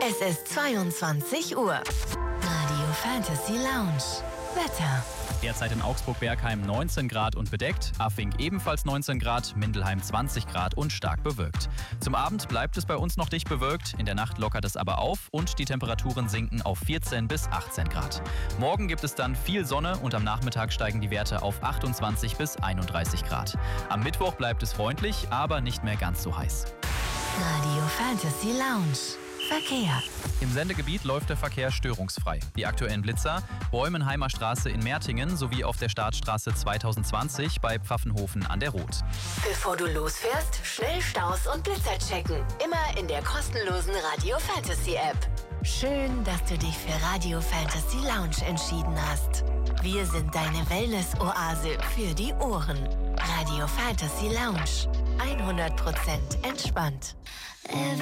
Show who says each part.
Speaker 1: Es ist 22 Uhr. Radio Fantasy Lounge. Wetter.
Speaker 2: Derzeit in Augsburg-Bergheim 19 Grad und bedeckt, Affing ebenfalls 19 Grad, Mindelheim 20 Grad und stark bewölkt. Zum Abend bleibt es bei uns noch dicht bewölkt, in der Nacht lockert es aber auf und die Temperaturen sinken auf 14 bis 18 Grad. Morgen gibt es dann viel Sonne und am Nachmittag steigen die Werte auf 28 bis 31 Grad. Am Mittwoch bleibt es freundlich, aber nicht mehr ganz so heiß.
Speaker 1: Radio Fantasy Lounge. Verkehr.
Speaker 2: Im Sendegebiet läuft der Verkehr störungsfrei. Die aktuellen Blitzer: Bäumenheimer Straße in Mertingen sowie auf der Startstraße 2020 bei Pfaffenhofen an der Roth.
Speaker 1: Bevor du losfährst, schnell Staus und Blitzer checken. Immer in der kostenlosen Radio Fantasy App. Schön, dass du dich für Radio Fantasy Lounge entschieden hast. Wir sind deine Wellness-Oase für die Ohren. Radio Fantasy Lounge. 100% entspannt.